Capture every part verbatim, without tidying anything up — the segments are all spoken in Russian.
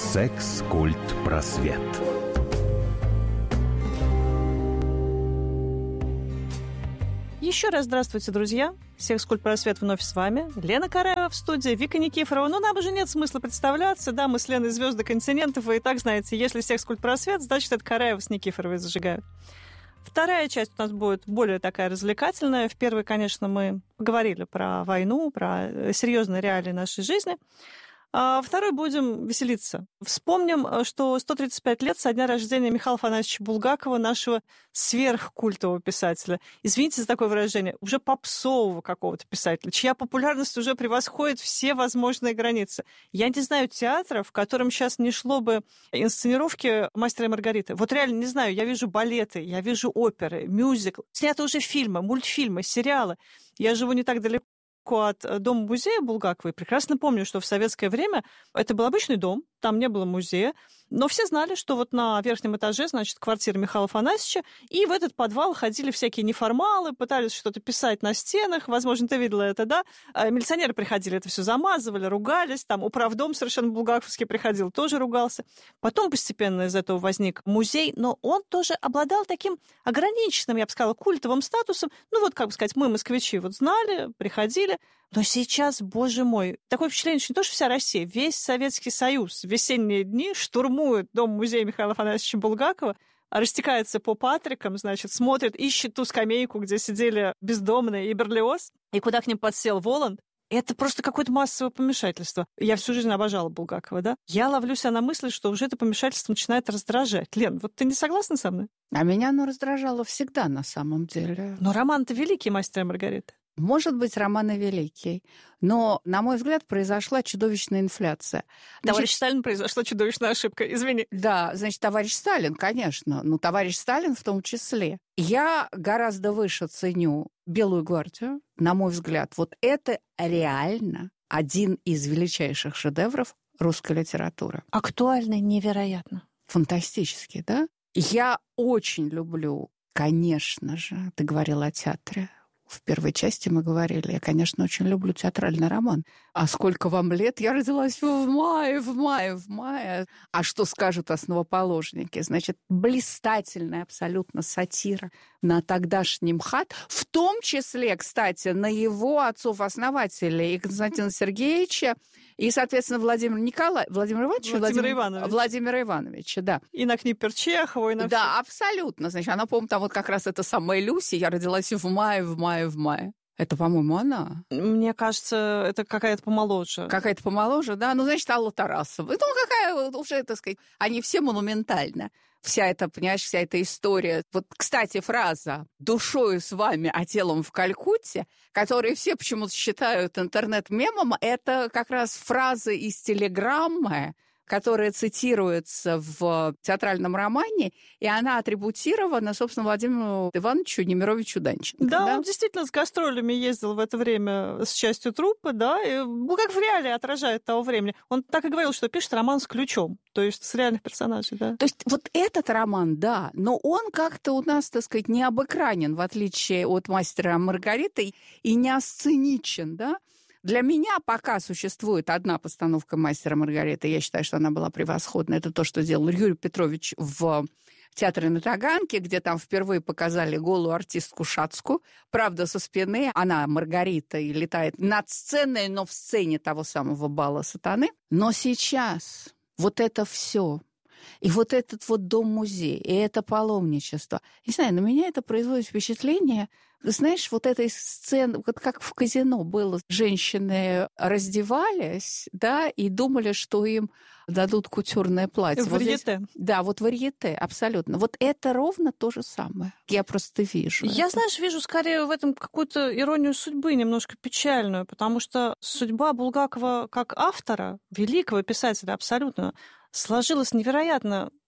Секс-культ просвет. Еще раз здравствуйте, друзья. Секс-культ просвет вновь с вами. Лена Караева в студии, Вика Никифорова. Ну, нам уже нет смысла представляться. Да, мы с Леной звезды континентов. Вы и так знаете, если секс-культ просвет, значит, это Караева с Никифоровой зажигают. Вторая часть у нас будет более такая развлекательная. В первой, конечно, мы поговорили про войну, про серьезные реалии нашей жизни. А второй будем веселиться. Вспомним, что сто тридцать пять лет со дня рождения Михаила Афанасьевича Булгакова, нашего сверхкультового писателя. Извините за такое выражение, уже попсового какого-то писателя, чья популярность уже превосходит все возможные границы. Я не знаю театра, в котором сейчас не шло бы инсценировки «Мастера и Маргариты». Вот реально не знаю, я вижу балеты, я вижу оперы, мюзикл, сняты уже фильмы, мультфильмы, сериалы. Я живу не так далеко от дома-музея Булгакова, и прекрасно помню, что в советское время это был обычный дом, там не было музея, но все знали, что вот на верхнем этаже, значит, квартира Михаила Афанасьевича, и в этот подвал ходили всякие неформалы, пытались что-то писать на стенах, возможно, ты видела это, да? Милиционеры приходили, это все замазывали, ругались, там управдом совершенно булгаковский приходил, тоже ругался. Потом постепенно из этого возник музей, но он тоже обладал таким ограниченным, я бы сказала, культовым статусом. Ну вот, как бы сказать, мы, москвичи, вот знали, приходили. Но сейчас, боже мой, такое впечатление, что не то, что вся Россия, весь Советский Союз в весенние дни штурмует дом-музей Михаила Афанасьевича Булгакова, растекается по Патрикам, значит, смотрит, ищет ту скамейку, где сидели бездомные и Берлиоз, и куда к ним подсел Воланд. Это просто какое-то массовое помешательство. Я всю жизнь обожала Булгакова, да? Я ловлю себя на мысли, что уже это помешательство начинает раздражать. Лен, вот ты не согласна со мной? А меня оно раздражало всегда, на самом деле. Но роман-то великий, «Мастер и Маргарита». Может быть, роман и великий, но, на мой взгляд, произошла чудовищная инфляция. Товарищ Значит, Сталин, произошла чудовищная ошибка, извини. Да, значит, товарищ Сталин, конечно, ну, товарищ Сталин в том числе. Я гораздо выше ценю «Белую гвардию», на мой взгляд. Вот это реально один из величайших шедевров русской литературы. Актуально невероятно. Фантастически, да? Я очень люблю, конечно же, ты говорила о театре. В первой части мы говорили, я, конечно, очень люблю театральный роман. А сколько вам лет? Я родилась в мае, в мае, в мае. А что скажут основоположники? Значит, блистательная абсолютно сатира на тогдашний МХАТ, в том числе, кстати, на его отцов-основателей, и Константина Сергеевича, и, соответственно, Владимира Николаевича, Владимира Ивановича, Владимира Владимир... Ивановича. Владимира Ивановича, да. И на Книпер Чехова, и на Да, все. абсолютно. Значит, она, по-моему, там вот как раз это самая Люси, я родилась в мае, в мае, в мае. Это, по-моему, она. Мне кажется, это какая-то помоложе. Какая-то помоложе, да? Ну, значит, Алла Тарасова. Ну, какая уже, так сказать, они все монументально. Вся эта, понимаешь, вся эта история. Вот, кстати, фраза «душою с вами, а телом в Калькутте», которые все почему-то считают интернет-мемом, это как раз фраза из телеграммы, которая цитируется в театральном романе, и она атрибутирована, собственно, Владимиру Ивановичу Немировичу Данченко. Да, да, он действительно с гастролями ездил в это время с частью труппы, да, и, ну, как в реале отражает того времени. Он так и говорил, что пишет роман с ключом, то есть с реальных персонажей, да. То есть вот этот роман, да, но он как-то у нас, так сказать, не обэкранен, в отличие от «Мастера и Маргариты», и не асценичен, да. Для меня пока существует одна постановка «Мастера и Маргариты», я считаю, что она была превосходна. Это то, что делал Юрий Петрович в театре на Таганке, где там впервые показали голую артистку Шацку. Правда, со спины она, Маргарита, и летает над сценой, но в сцене того самого бала сатаны. Но сейчас вот это все. И вот этот вот дом-музей, и это паломничество. Не знаю, на меня это производит впечатление. Знаешь, вот этой сцены, вот как в казино было. Женщины раздевались, да, и думали, что им дадут кутюрное платье. Варьете. Вот здесь, да, вот варьете, абсолютно. Вот это ровно то же самое. Я просто вижу. Я, это. знаешь, вижу скорее в этом какую-то иронию судьбы, немножко печальную, потому что судьба Булгакова как автора, великого писателя абсолютно, сложилась невероятно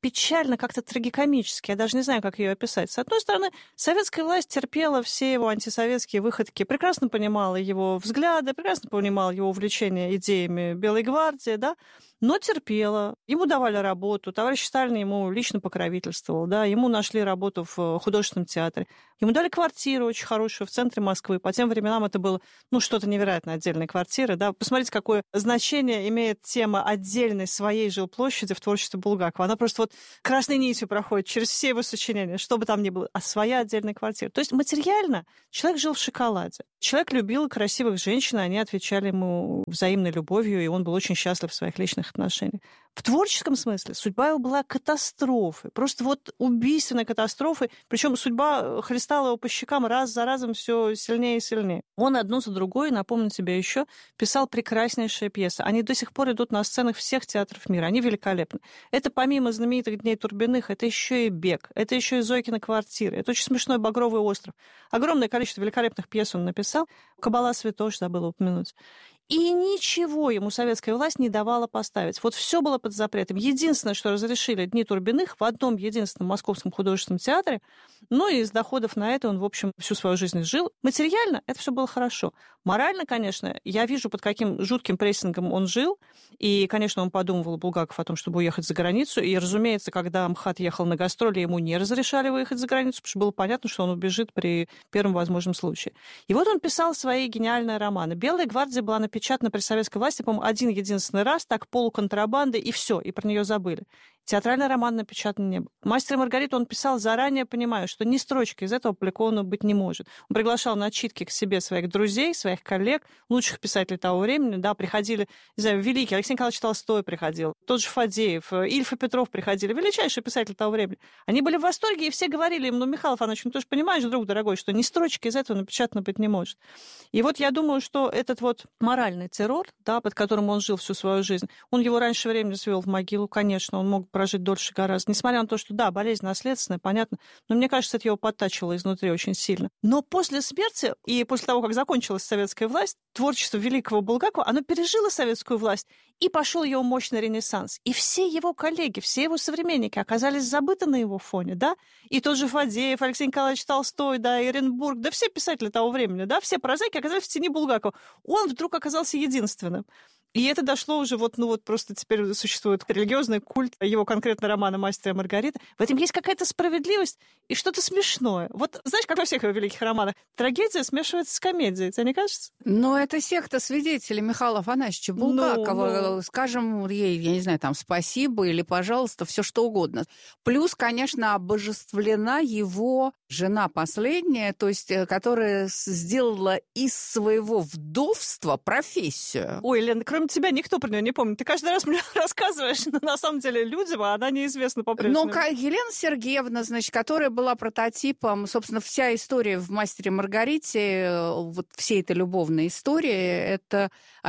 печально, как-то трагикомически. Я даже не знаю, как ее описать. С одной стороны, советская власть терпела все его антисоветские выходки, прекрасно понимала его взгляды, прекрасно понимала его увлечение идеями Белой гвардии, да, но терпела. Ему давали работу, товарищ Сталин ему лично покровительствовал, да, ему нашли работу в художественном театре. Ему дали квартиру очень хорошую в центре Москвы. По тем временам это было, ну, что-то невероятно отдельной квартиры, да. Посмотрите, какое значение имеет тема отдельной своей жилплощади в творчестве Булгакова. Она просто вот красной нитью проходит через все его сочинения, что бы там ни было, а своя отдельная квартира. То есть материально человек жил в шоколаде. Человек любил красивых женщин, они отвечали ему взаимной любовью, и он был очень счастлив в своих личных отношениях. В творческом смысле судьба его была катастрофой, просто вот убийственной катастрофой, причем судьба хлестала его по щекам раз за разом все сильнее и сильнее. Он одну за другой, напомню тебе еще, писал прекраснейшие пьесы. Они до сих пор идут на сценах всех театров мира, они великолепны. Это помимо знаменитых «Дней Турбиных», это еще и «Бег», это еще и «Зойкина квартира», это очень смешной «Багровый остров». Огромное количество великолепных пьес он написал. «Кабала святош» забыла упомянуть. И ничего ему советская власть не давала поставить. Вот все было под запретом. Единственное, что разрешили «Дни Турбиных» в одном единственном Московском художественном театре, ну и из доходов на это он, в общем, всю свою жизнь жил. Материально это все было хорошо. Морально, конечно, я вижу, под каким жутким прессингом он жил. И, конечно, он подумывал, Булгаков, о том, чтобы уехать за границу. И, разумеется, когда МХАТ ехал на гастроли, ему не разрешали выехать за границу, потому что было понятно, что он убежит при первом возможном случае. И вот он писал свои гениальные романы. «Белая гвардия» была напечатана при советской власти, по-моему, один-единственный раз, так полуконтрабанды, и все, и про нее забыли. Театральный роман напечатан не был. «Мастер и Маргариту» он писал заранее, понимая, что ни строчки из этого опубликовано быть не может. Он приглашал на читки к себе своих друзей, своих коллег, лучших писателей того времени, да, приходили, не знаю, великий, Алексей Николаевич Толстой приходил, тот же Фадеев, Ильф и Петров приходили, величайшие писатели того времени. Они были в восторге, и все говорили им: ну, Михаил Афанович, ну, ты же понимаешь, друг дорогой, что ни строчки из этого напечатано быть не может. И вот я думаю, что этот вот моральный террор, да, под которым он жил всю свою жизнь, он его раньше времени свел в могилу, конечно, он мог прожить дольше гораздо. Несмотря на то, что, да, болезнь наследственная, понятно, но мне кажется, это его подтачивало изнутри очень сильно. Но после смерти и после того, как закончилась советская власть, творчество великого Булгакова, оно пережило советскую власть, и пошел его мощный ренессанс. И все его коллеги, все его современники оказались забыты на его фоне, да? И тот же Фадеев, Алексей Николаевич Толстой, да, Эренбург, да все писатели того времени, да, все прозаики оказались в тени Булгакова. Он вдруг оказался единственным. И это дошло уже вот, ну вот просто теперь существует религиозный культ его конкретно романа «Мастер и Маргарита». В этом есть какая-то справедливость и что-то смешное. Вот знаешь, как во всех его великих романах, трагедия смешивается с комедией, тебе не кажется? Но это секта свидетелей Михаила Афанасьевича Булгакова. Ну, ну... Скажем ей, я не знаю, там, спасибо или пожалуйста, все что угодно. Плюс, конечно, обожествлена его жена последняя, то есть, которая сделала из своего вдовства профессию. Ой, Лена, кроме тебя никто про нее не помнит. Ты каждый раз мне рассказываешь, но на самом деле Людзева, она неизвестна по-прежнему. Ну, Елена Сергеевна, значит, которая была прототипом, собственно, вся история в «Мастере и Маргарите», вот всей этой любовной истории, это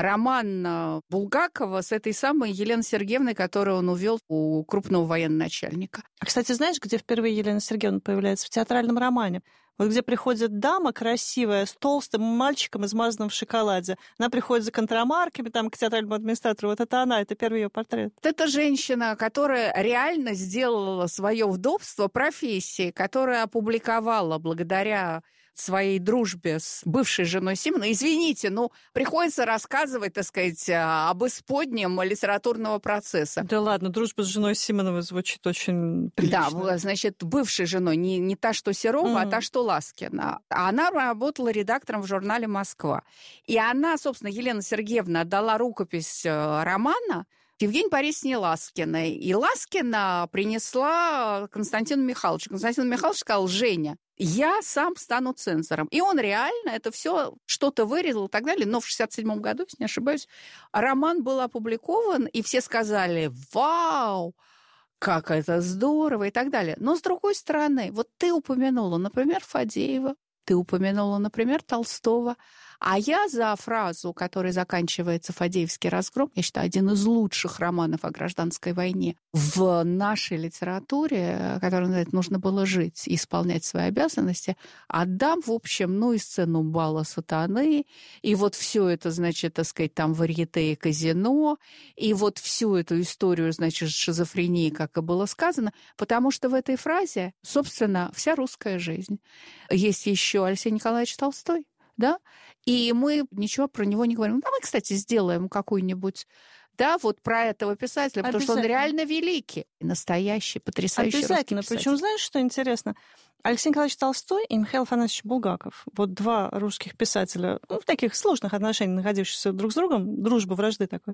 роман Булгакова с этой самой Еленой Сергеевной, которую он увел у крупного военачальника. А, кстати, знаешь, где впервые Елена Сергеевна появляется? В театральном романе. Вот где приходит дама красивая, с толстым мальчиком, измазанным в шоколаде. Она приходит за контрамарками, там, к театральному администратору. Вот это она, это первый ее портрет. Это женщина, которая реально сделала свое вдовство профессией, которая опубликовала благодаря своей дружбе с бывшей женой Симона. Извините, но приходится рассказывать, так сказать, об исподнем литературного процесса. Да ладно, дружба с женой Симоновой звучит очень прилично. Да, значит, бывшей женой, не, не та, что Серова, mm-hmm. а та, что Ласкина. А она работала редактором в журнале «Москва». И она, собственно, Елена Сергеевна отдала рукопись романа Евгении Борисовне Ласкиной. И Ласкина принесла Константину Михайловичу. Константин Михайлович сказал: Женя, я сам стану цензором. И он реально это все что-то вырезал и так далее. Но в шестьдесят седьмом году, если не ошибаюсь, роман был опубликован, и все сказали: вау, как это здорово и так далее. Но с другой стороны, вот ты упомянула, например, Фадеева, ты упомянула, например, Толстого. А я за фразу, которой заканчивается «Фадеевский разгром», я считаю, один из лучших романов о гражданской войне в нашей литературе, который называется «Нужно было жить и исполнять свои обязанности», отдам, в общем, ну и сцену бала сатаны, и вот все это, значит, так сказать, там варьете и казино, и вот всю эту историю, значит, шизофрении, как и было сказано, потому что в этой фразе, собственно, вся русская жизнь. Есть еще Алексей Николаевич Толстой, да, и мы ничего про него не говорим. Давай, кстати, сделаем какую-нибудь, да, вот про этого писателя, потому что он реально великий, настоящий, потрясающий русский писатель. Обязательно. Причем, знаешь, что интересно? Алексей Николаевич Толстой и Михаил Афанасьевич Булгаков, вот два русских писателя, ну, в таких сложных отношениях, находившихся друг с другом, дружбы, вражды такой,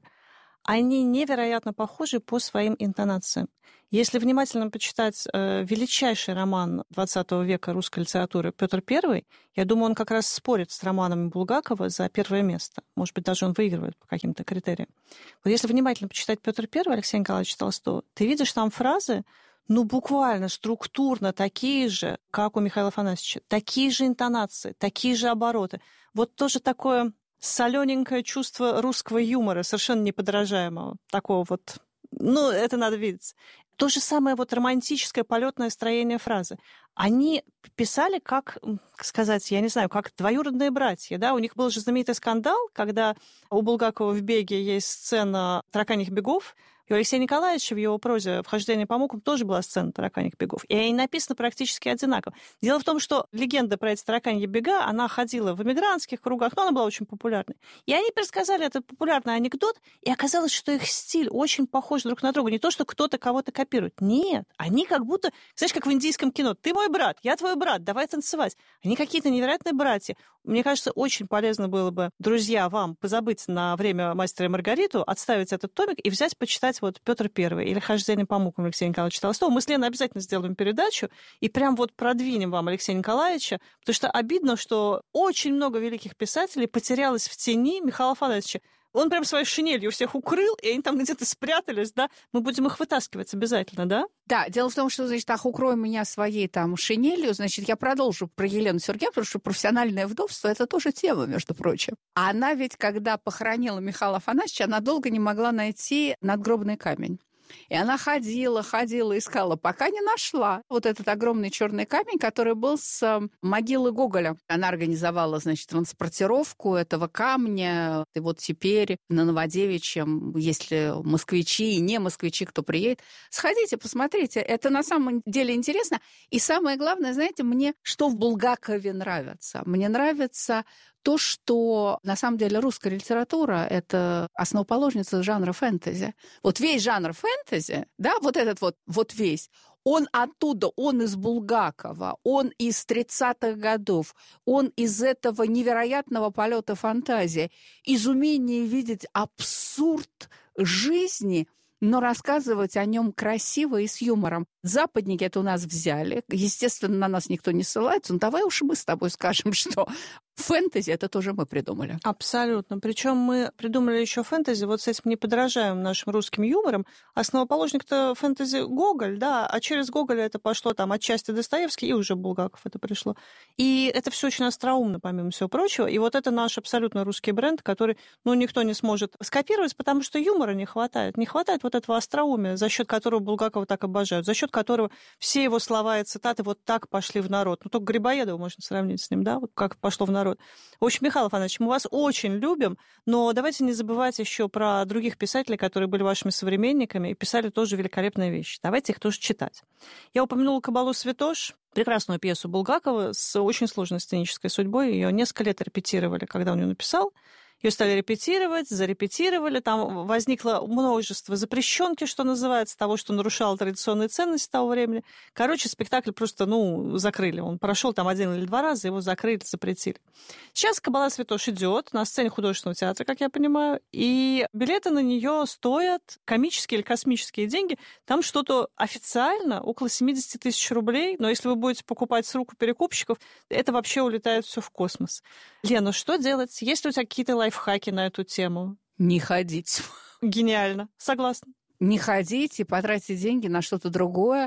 они невероятно похожи по своим интонациям. Если внимательно почитать э, величайший роман двадцатого века русской литературы «Петр Первый», я думаю, он как раз спорит с романами Булгакова за первое место. Может быть, даже он выигрывает по каким-то критериям. Вот если внимательно почитать «Петр Первый» Алексея Николаевича Толстого, ты видишь там фразы, ну, буквально структурно такие же, как у Михаила Афанасьевича, такие же интонации, такие же обороты. Вот тоже такое солененькое чувство русского юмора, совершенно неподражаемого. Такого вот, ну, это надо видеть. То же самое вот романтическое полетное строение фразы. Они писали как, сказать, я не знаю, как двоюродные братья, да? У них был же знаменитый скандал, когда у Булгакова в «Беге» есть сцена тараканьих бегов, и у Алексея Николаевича в его прозе «Вхождение по мукам» тоже была сцена тараканьих бегов. И они написаны практически одинаково. Дело в том, что легенда про эти тараканьи бега, она ходила в эмигрантских кругах, но она была очень популярной. И они пересказали этот популярный анекдот, и оказалось, что их стиль очень похож друг на друга. Не то, что кто-то кого-то копирует. Нет, они как будто, знаешь, как в индийском кино. Ты мой брат, я твой брат, давай танцевать. Они какие-то невероятные братья. Мне кажется, очень полезно было бы, друзья, вам позабыть на время «Мастера и Маргариту», отставить этот томик и взять, почитать вот «Петр Первый» или «Хождение по мукам» Алексея Николаевича Толстого. Мы с Леной обязательно сделаем передачу и прям вот продвинем вам Алексея Николаевича, потому что обидно, что очень много великих писателей потерялось в тени Михаила Афанасьевича. Он прям своей шинелью всех укрыл, и они там где-то спрятались, да? Мы будем их вытаскивать обязательно, да? Да, дело в том, что, значит, ах, укрой меня своей там шинелью, значит, я продолжу про Елену Сергеевну, потому что профессиональное вдовство – это тоже тема, между прочим. А она ведь, когда похоронила Михаила Афанасьевича, она долго не могла найти надгробный камень. И она ходила, ходила, искала, пока не нашла вот этот огромный черный камень, который был с могилы Гоголя. Она организовала, значит, транспортировку этого камня. И вот теперь на Новодевичьем, если москвичи и не москвичи, кто приедет, сходите, посмотрите. Это на самом деле интересно. И самое главное, знаете, мне что в Булгакове нравится? Мне нравится то, что на самом деле русская литература – это основоположница жанра фэнтези. Вот весь жанр фэнтези, да, вот этот вот, вот весь, он оттуда, он из Булгакова, он из тридцатых годов, он из этого невероятного полета фантазии, из умения видеть абсурд жизни, но рассказывать о нем красиво и с юмором. Западники это у нас взяли. Естественно, на нас никто не ссылается. Ну, давай уж мы с тобой скажем, что фэнтези это тоже мы придумали. Абсолютно. Причем мы придумали еще фэнтези, вот с этим не подражаем нашим русским юмором. Основоположник-то фэнтези Гоголь, да, а через Гоголя это пошло там отчасти Достоевский, и уже Булгаков это пришло. И это все очень остроумно, помимо всего прочего. И вот это наш абсолютно русский бренд, который, ну, никто не сможет скопировать, потому что юмора не хватает. Не хватает вот этого остроумия, за счет которого Булгакова так обожают, за счет которого все его слова и цитаты вот так пошли в народ. Ну, только Грибоедова можно сравнить с ним, да, вот как пошло в народ. В общем, Михаил Афанасьевич, мы вас очень любим, но давайте не забывать еще про других писателей, которые были вашими современниками и писали тоже великолепные вещи. Давайте их тоже читать. Я упомянула «Кабалу Святош», прекрасную пьесу Булгакова с очень сложной сценической судьбой. Ее несколько лет репетировали, когда он ее написал. Ее стали репетировать, зарепетировали, там возникло множество запрещенки, что называется, того, что нарушало традиционные ценности того времени. Короче, спектакль просто, ну, закрыли. Он прошел там один или два раза, его закрыли, запретили. Сейчас «Кабала Святош» идет на сцене художественного театра, как я понимаю, и билеты на нее стоят комические или космические деньги. Там что-то официально около семьдесят тысяч рублей, но если вы будете покупать с рук у перекупщиков, это вообще улетает все в космос. Лена, что делать? Есть ли у тебя какие-то лайфхаки на эту тему? Не ходить. Гениально. Согласна. Не ходить и потратить деньги на что-то другое.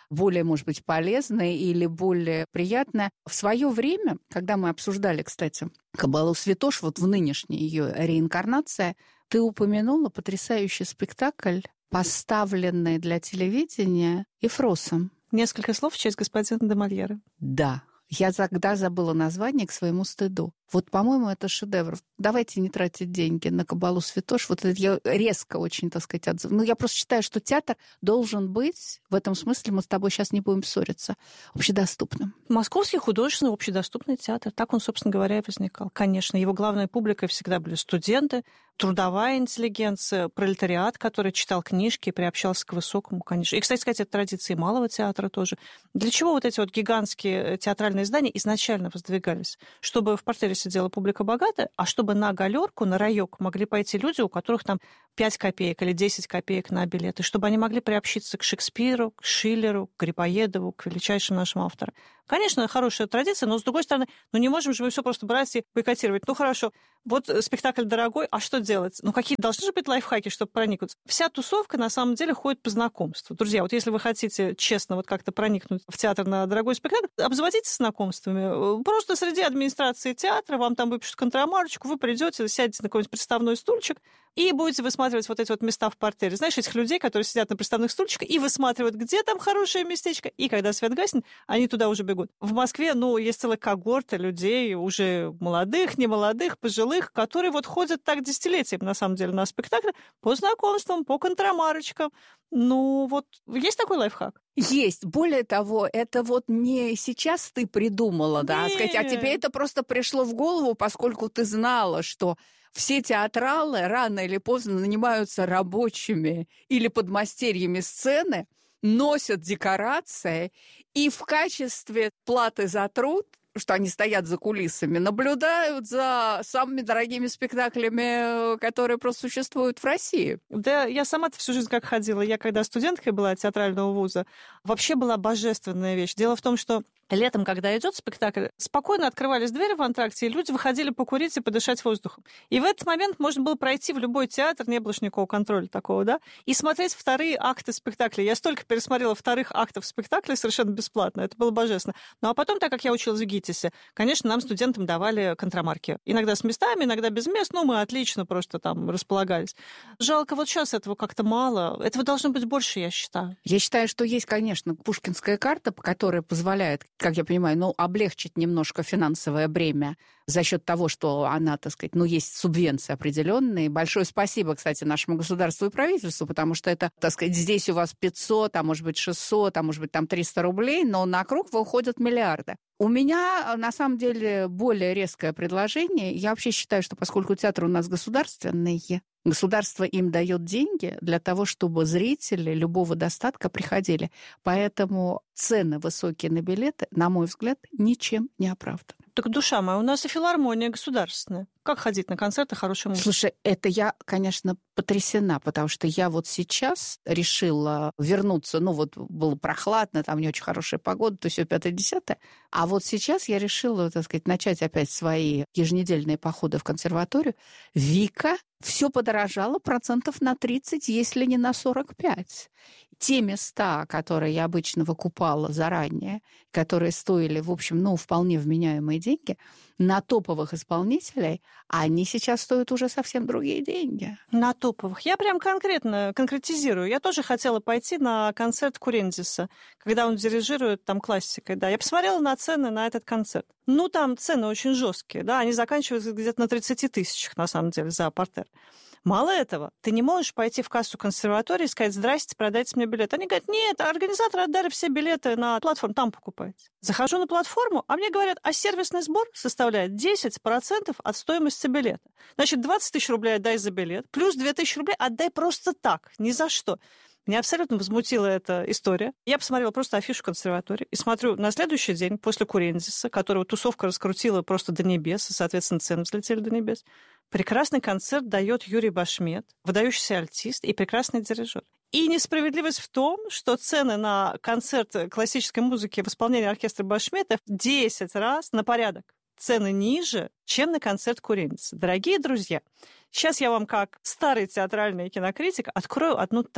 более, может быть, полезное или более приятное. В свое время, когда мы обсуждали, кстати, «Кабалу Святош», вот в нынешней ее реинкарнации, ты упомянула потрясающий спектакль, поставленный для телевидения Ефросом. Несколько слов в честь господина де Мольера. Да. Я тогда забыла название к своему стыду. Вот, по-моему, это шедевр. Давайте не тратить деньги на «Кабалу Святош». Вот это я резко очень, так сказать, отзыв. Ну, я просто считаю, что театр должен быть, в этом смысле мы с тобой сейчас не будем ссориться, общедоступным. Московский художественный общедоступный театр. Так он, собственно говоря, и возникал. Конечно, его главной публикой всегда были студенты, трудовая интеллигенция, пролетариат, который читал книжки и приобщался к высокому, конечно. И, кстати сказать, это традиции малого театра тоже. Для чего вот эти вот гигантские театральные здания изначально воздвигались? Чтобы в портере сидела публика богатая, а чтобы на галерку, на райок могли пойти люди, у которых там пять копеек или десять копеек на билеты, чтобы они могли приобщиться к Шекспиру, к Шиллеру, к Грибоедову, к величайшим нашим авторам. Конечно, хорошая традиция, но, с другой стороны, ну не можем же мы все просто брать и бойкотировать. Ну хорошо, вот спектакль дорогой, а что делать? Ну какие должны же быть лайфхаки, чтобы проникнуть? Вся тусовка, на самом деле, ходит по знакомству. Друзья, вот если вы хотите честно вот как-то проникнуть в театр на дорогой спектакль, обзаводитесь знакомствами. Просто среди администрации театра вам там выпишут контрамарочку, вы придете, сядете на какой-нибудь приставной стульчик и будете высматривать вот эти вот места в портере. Знаешь, этих людей, которые сидят на приставных стульчиках и высматривают, где там хорошее местечко, и когда свет гаснет, они туда уже бегут. В Москве, ну, есть целая когорта людей, уже молодых, немолодых, пожилых, которые вот ходят так десятилетиями, на самом деле, на спектакль по знакомствам, по контрамарочкам. Ну, вот есть такой лайфхак? Есть. Более того, это вот не сейчас ты придумала, да, сказать, а тебе это просто пришло в голову, поскольку ты знала, что все театралы рано или поздно нанимаются рабочими или подмастерьями сцены, носят декорации и в качестве платы за труд, что они стоят за кулисами, наблюдают за самыми дорогими спектаклями, которые просто существуют в России. Да, я сама-то всю жизнь как ходила. Я, когда студенткой была театрального вуза, вообще была божественная вещь. Дело в том, что летом, когда идет спектакль, спокойно открывались двери в антракте, и люди выходили покурить и подышать воздухом. И в этот момент можно было пройти в любой театр, не было ж никакого контроля такого, да, и смотреть вторые акты спектакля. Я столько пересмотрела вторых актов спектакля совершенно бесплатно. Это было божественно. Ну а потом, так как я училась в ГИТИСе, конечно, нам, студентам, давали контрамарки. Иногда с местами, иногда без мест, но мы отлично просто там располагались. Жалко, вот сейчас этого как-то мало. Этого должно быть больше, я считаю. Я считаю, что есть, конечно, пушкинская карта, которая позволяет, как я понимаю, ну, облегчить немножко финансовое бремя за счет того, что она, так сказать, ну, есть субвенции определенные. Большое спасибо, кстати, нашему государству и правительству, потому что это, так сказать, здесь у вас пятьсот, а может быть шестьсот, а может быть там триста рублей, но на круг выходят миллиарды. У меня, на самом деле, более резкое предложение. Я вообще считаю, что поскольку театр у нас государственный, государство им дает деньги для того, чтобы зрители любого достатка приходили. Поэтому цены высокие на билеты, на мой взгляд, ничем не оправданы. Так, душа моя, у нас и филармония государственная. Как ходить на концерты хорошей музыки? Слушай, это я, конечно, потрясена, потому что я вот сейчас решила вернуться, ну вот было прохладно, там не очень хорошая погода, то все пятое-десятое, а вот сейчас я решила, так сказать, начать опять свои еженедельные походы в консерваторию. Вика, все подорожало процентов на тридцать, если не на сорок пять. Те места, которые я обычно выкупала заранее, которые стоили, в общем, ну, вполне вменяемые деньги, на топовых исполнителей, они сейчас стоят уже совсем другие деньги. На топовых. Я прям конкретно конкретизирую. Я тоже хотела пойти на концерт Курендиса, когда он дирижирует там классикой. Да. Я посмотрела на цены на этот концерт. Ну, там цены очень жесткие, да, они заканчиваются где-то на тридцати тысячах, на самом деле, за партер. Мало этого, ты не можешь пойти в кассу консерватории и сказать: «Здрасте, продайте мне билет». Они говорят: «Нет, организаторы отдали все билеты на платформу, там покупайте». Захожу на платформу, а мне говорят: а сервисный сбор составляет десять процентов от стоимости билета. Значит, двадцать тысяч рублей отдай за билет, плюс две тысячи рублей отдай просто так, ни за что. Меня абсолютно возмутила эта история. Я посмотрела просто афишу консерватории и смотрю на следующий день после Курендиса, которого тусовка раскрутила просто до небес, и, соответственно, цены взлетели до небес. Прекрасный концерт дает Юрий Башмет, выдающийся альтист и прекрасный дирижер. И несправедливость в том, что цены на концерт классической музыки в исполнении оркестра Башмета в десять раз на порядок цены ниже, чем на концерт Курендиса. Дорогие друзья, сейчас я вам, как старый театральный кинокритик, открою одну тайну.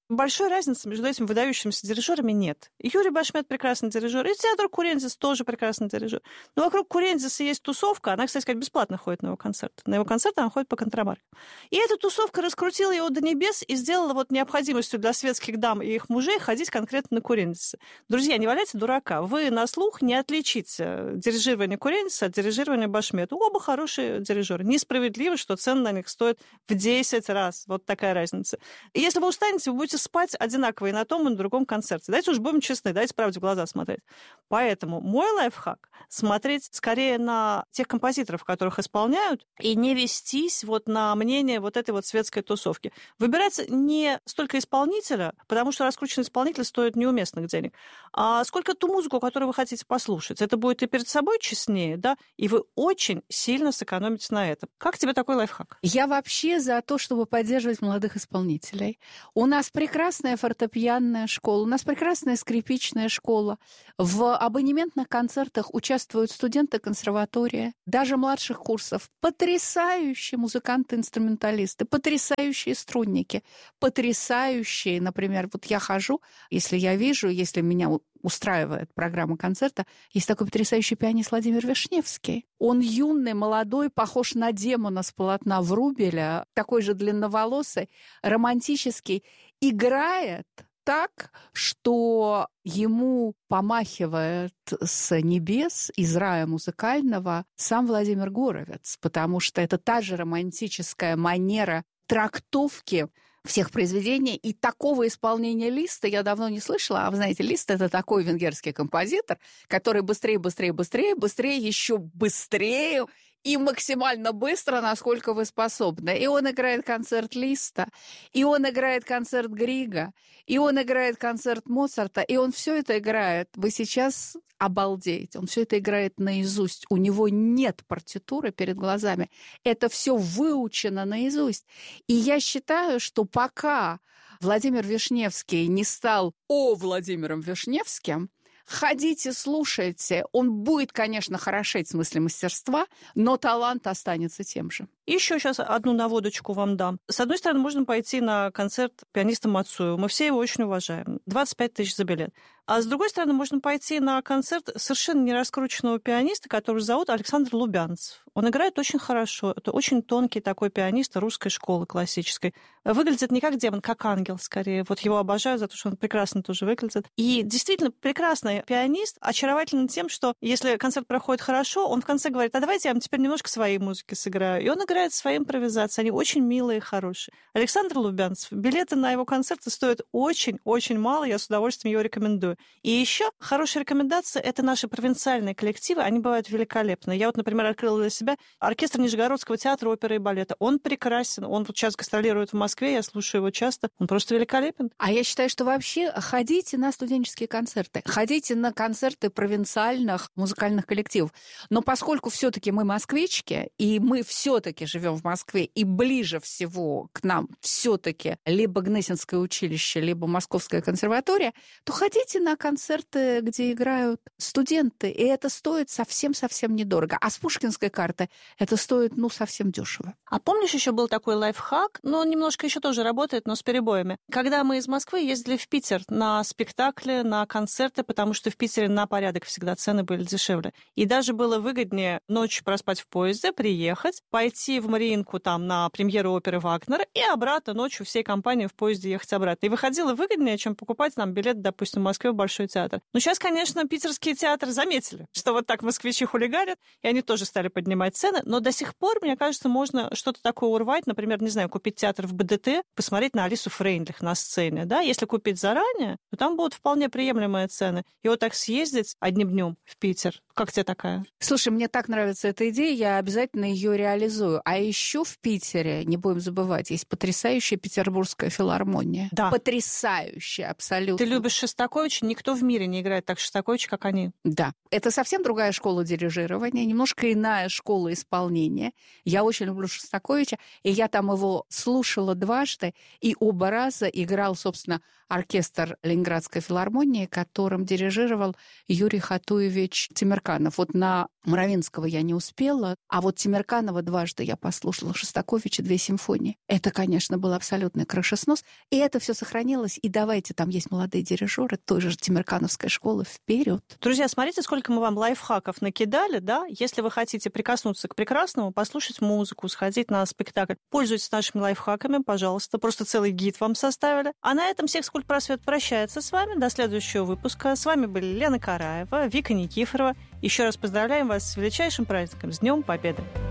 Большой разницы между этими выдающимися дирижерами нет. Юрий Башмет прекрасный дирижер, и Теодор Курензис тоже прекрасный дирижер. Но вокруг Курензиса есть тусовка, она, кстати сказать, бесплатно ходит на его концерт. На его концерт она ходит по контрамарке. И эта тусовка раскрутила его до небес и сделала вот необходимостью для светских дам и их мужей ходить конкретно на Курензиса. Друзья, не валяйте дурака. Вы на слух не отличите дирижирование Курензиса от дирижирования Башмета. Оба хорошие дирижеры. Несправедливо, что цены на них стоят в десять раз. Вот такая разница. И если вы устанете, вы будете спать одинаково и на том, и на другом концерте. Давайте уж будем честны, давайте правде в глаза смотреть. Поэтому мой лайфхак — смотреть скорее на тех композиторов, которых исполняют, и не вестись вот на мнение вот этой вот светской тусовки. Выбирать не столько исполнителя, потому что раскрученный исполнитель стоит неуместных денег, а сколько ту музыку, которую вы хотите послушать. Это будет и перед собой честнее, да, и вы очень сильно сэкономите на этом. Как тебе такой лайфхак? Я вообще за то, чтобы поддерживать молодых исполнителей. У нас прекрасная фортепианная школа, у нас прекрасная скрипичная школа. В абонементных концертах участвуют студенты консерватории, даже младших курсов. Потрясающие музыканты-инструменталисты, потрясающие струнники, потрясающие, например, вот я хожу, если я вижу, если меня устраивает программа концерта, есть такой потрясающий пианист Владимир Вишневский. Он юный, молодой, похож на демона с полотна Врубеля, такой же длинноволосый, романтический, играет так, что ему помахивает с небес из рая музыкального сам Владимир Горовец, потому что это та же романтическая манера трактовки всех произведений, и такого исполнения Листа я давно не слышала. А вы знаете, Лист — это такой венгерский композитор, который быстрее, быстрее, быстрее, быстрее, еще быстрее и максимально быстро, насколько вы способны. И он играет концерт Листа, и он играет концерт Грига, и он играет концерт Моцарта, и он все это играет. Вы сейчас обалдеете. Он все это играет наизусть. У него нет партитуры перед глазами. Это все выучено наизусть. И я считаю, что пока Владимир Вишневский не стал о Владимиром Вишневским, ходите, слушайте. Он будет, конечно, хорошеть в смысле мастерства, но талант останется тем же. Еще сейчас одну наводочку вам дам. С одной стороны, можно пойти на концерт пианиста Мацуева. Мы все его очень уважаем. двадцать пять тысяч за билет. А с другой стороны, можно пойти на концерт совершенно нераскрученного пианиста, который зовут Александр Лубянцев. Он играет очень хорошо. Это очень тонкий такой пианист русской школы классической. Выглядит не как демон, как ангел скорее. Вот его обожаю за то, что он прекрасно тоже выглядит. И действительно прекрасный пианист, очаровательный тем, что если концерт проходит хорошо, он в конце говорит: а давайте я вам теперь немножко своей музыки сыграю. И он играет свои импровизации. Они очень милые и хорошие. Александр Лубянцев. Билеты на его концерты стоят очень-очень мало. Я с удовольствием его рекомендую. И еще хорошая рекомендация — это наши провинциальные коллективы. Они бывают великолепны. Я вот, например, открыла для себя оркестр Нижегородского театра оперы и балета. Он прекрасен. Он вот сейчас гастролирует в Москве. Я слушаю его часто. Он просто великолепен. А я считаю, что вообще ходите на студенческие концерты. Ходите на концерты провинциальных музыкальных коллективов. Но поскольку все-таки мы москвички, и мы все-таки живем в Москве, и ближе всего к нам все-таки либо Гнесинское училище, либо Московская консерватория, то ходите на концерты, где играют студенты, и это стоит совсем-совсем недорого. А с пушкинской карты это стоит, ну, совсем дешево. А помнишь, еще был такой лайфхак, но он немножко еще тоже работает, но с перебоями. Когда мы из Москвы ездили в Питер на спектакли, на концерты, потому что в Питере на порядок всегда цены были дешевле. И даже было выгоднее ночью проспать в поезде, приехать, пойти в Мариинку там на премьеру оперы Вагнера и обратно ночью всей компанией в поезде ехать обратно. И выходило выгоднее, чем покупать нам билет, допустим, в Москве в Большой театр. Но сейчас, конечно, питерские театры заметили, что вот так москвичи хулиганят, и они тоже стали поднимать цены. Но до сих пор, мне кажется, можно что-то такое урвать. Например, не знаю, купить театр в БДТ, посмотреть на Алису Фрейндлих на сцене. Да? Если купить заранее, то там будут вполне приемлемые цены. И вот так съездить одним днем в Питер. Как тебе такая? Слушай, мне так нравится эта идея, я обязательно ее реализую. А еще в Питере, не будем забывать, есть потрясающая Петербургская филармония. Да. Потрясающая, абсолютно. Ты любишь Шостаковича? Никто в мире не играет так Шостакович, как они. Да. Это совсем другая школа дирижирования, немножко иная школа исполнения. Я очень люблю Шостаковича, и я там его слушала дважды, и оба раза играл, собственно, оркестр Ленинградской филармонии, которым дирижировал Юрий Хатуевич Темирканов. Вот на Муравинского я не успела, а вот Темирканова дважды я послушала Шостаковича «Две симфонии». Это, конечно, был абсолютный крышеснос. И это все сохранилось. И давайте, там есть молодые дирижеры той же Темиркановской школы, вперед. Друзья, смотрите, сколько мы вам лайфхаков накидали, да? Если вы хотите прикоснуться к прекрасному, послушать музыку, сходить на спектакль, пользуйтесь нашими лайфхаками, пожалуйста. Просто целый гид вам составили. А на этом Секскультпросвет прощается с вами. До следующего выпуска. С вами были Лена Караева, Вика Никифорова. Еще раз поздравляем вас с величайшим праздником, с Днем Победы!